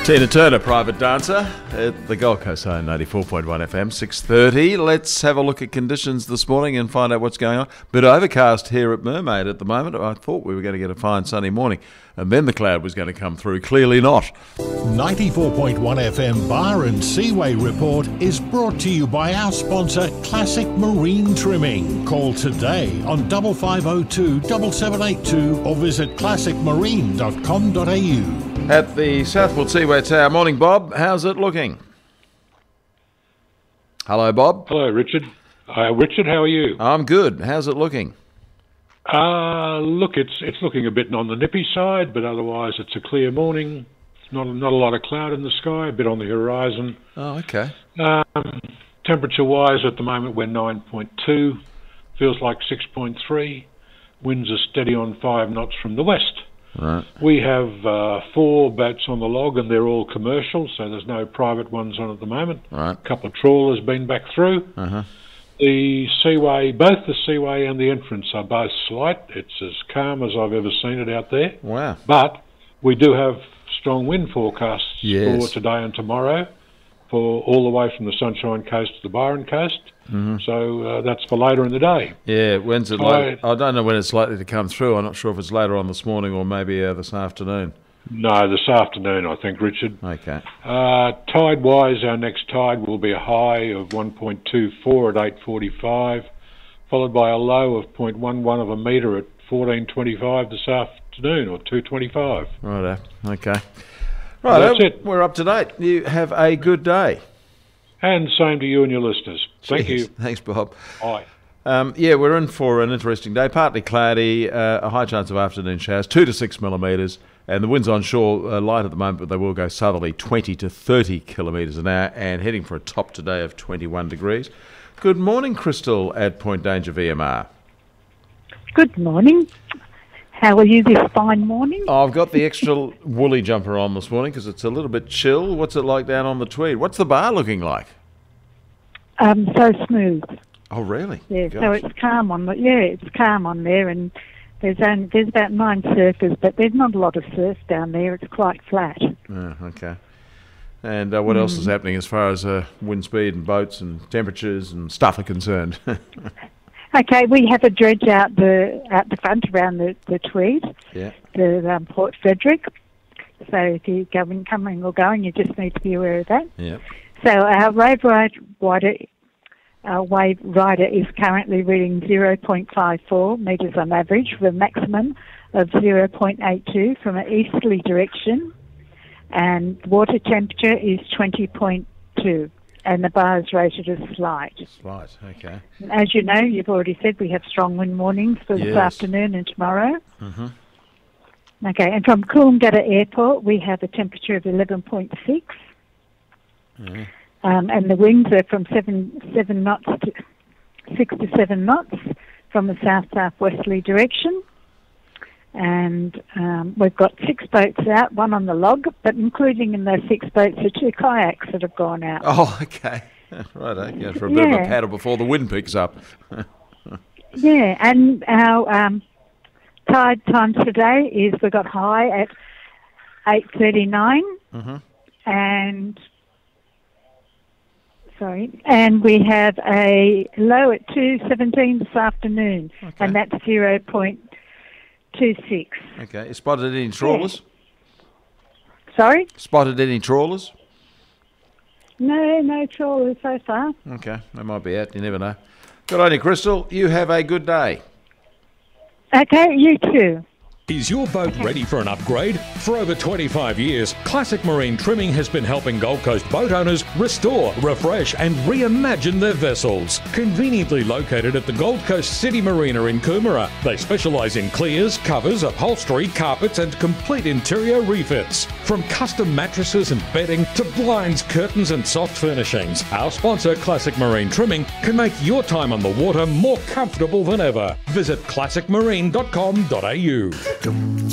Tina Turner, Private Dancer, at the Gold Coast Home 94.1 FM, 6:30. Let's have a look at conditions this morning and find out what's going on. Bit overcast here at Mermaid at the moment. I thought we were going to get a fine sunny morning, and then the cloud was going to come through. Clearly not. 94.1 FM Bar and Seaway Report is brought to you by our sponsor, Classic Marine Trimming. Call today on 5502 7782 or visit classicmarine.com.au. At the Southport Seaway Tower. Morning, Bob. How's it looking? Hello, Bob. Hello, Richard. Richard, how are you? I'm good. How's it looking? Look, it's looking a bit on the nippy side, but otherwise it's a clear morning. Not a lot of cloud in the sky, a bit on the horizon. Oh, okay. Temperature-wise, at the moment we're 9.2. Feels like 6.3. Winds are steady on 5 knots from the west. Right. We have 4 boats on the log, and they're all commercial, so there's no private ones on at the moment. Right. A couple of trawlers been back through. Uh-huh. The seaway, both the seaway and the entrance are both slight. It's as calm as I've ever seen it out there. Wow. But we do have strong wind forecasts Yes. for today and tomorrow, for all the way from the Sunshine Coast to the Byron Coast. Mm-hmm. So that's for later in the day. Yeah, when's it like? I don't know when it's likely to come through. I'm not sure if it's later on this morning or maybe this afternoon. No, this afternoon, I think, Richard. Okay. Tide-wise, our next tide will be a high of 1.24 at 8:45, followed by a low of 0.11 of a metre at 14:25 this afternoon, or 2:25. Righto. Okay. Right, that's it. We're up to date. You have a good day. And same to you and your listeners. Thank you. Thanks, Bob. Bye. Yeah, we're in for an interesting day. Partly cloudy, a high chance of afternoon showers, 2 to 6 millimetres, and the winds on shore are light at the moment, but they will go southerly, 20 to 30 kilometres an hour, and heading for a top today of 21 degrees. Good morning, Crystal at Point Danger VMR. Good morning. How are you this fine morning? I've got the extra woolly jumper on this morning because it's a little bit chill. What's it like down on the Tweed? What's the bar looking like? So smooth. Oh, really? Yeah, Gosh. so it's calm on it's calm on there, and there's about 9 surfers, but there's not a lot of surf down there. It's quite flat. Oh, okay. And what else is happening as far as wind speed and boats and temperatures and stuff are concerned? Okay, we have a dredge out the front around the Tweed, Yeah. the Port Frederick. So if you're coming or going, you just need to be aware of that. Yeah. So our wave rider is currently reading 0.54 metres on average, with a maximum of 0.82 from an easterly direction, and water temperature is 20.2. And the bar is rated as slight. Slight, okay. As you know, you've already said we have strong wind warnings for this afternoon and tomorrow. Mm-hmm. Okay, and from Coolangatta Airport, we have a temperature of 11.6. Mm-hmm. And the winds are from 6 to 7 knots from the south-southwesterly direction. And we've got 6 boats out, 1 on the log, but including in those 6 boats are 2 kayaks that have gone out. Oh, okay. Right, yeah, for a bit of a paddle before the wind picks up. Yeah, and our tide times today is we've got high at 8:39, and we have a low at 2:17 this afternoon, and that's 0.26. Okay. You spotted any trawlers? Yeah. Sorry? Spotted any trawlers? No trawlers so far. Okay. They might be out. You never know. Good on you, Crystal. You have a good day. Okay, you too. Is your boat ready for an upgrade? For over 25 years, Classic Marine Trimming has been helping Gold Coast boat owners restore, refresh and reimagine their vessels. Conveniently located at the Gold Coast City Marina in Coomera, they specialise in clears, covers, upholstery, carpets and complete interior refits. From custom mattresses and bedding to blinds, curtains and soft furnishings, our sponsor Classic Marine Trimming can make your time on the water more comfortable than ever. Visit classicmarine.com.au.